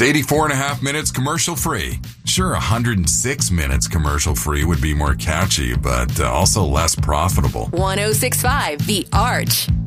It's 84 and a half minutes commercial free. Sure, 106 minutes commercial free would be more catchy, but also less profitable. 106.5 The Arch.